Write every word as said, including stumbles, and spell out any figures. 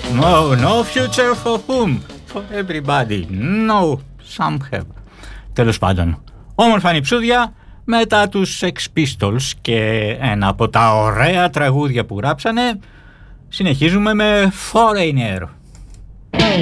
No, no future for whom? For everybody. No, some have. Τέλος πάντων, όμορφα νηψούδια μετά τους Sex Pistols και ένα από τα ωραία τραγούδια που γράψανε, συνεχίζουμε με Foreigner.